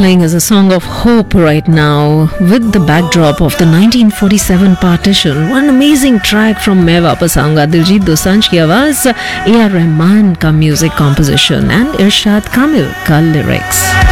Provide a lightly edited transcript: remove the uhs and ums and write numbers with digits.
playing as a song of hope right now with the backdrop of the 1947 partition. One amazing track from मैं वापस आऊंगा, दिलजीत दोसांझ की आवाज, A.R. Rahman का music composition and इरशाद कामिल का lyrics.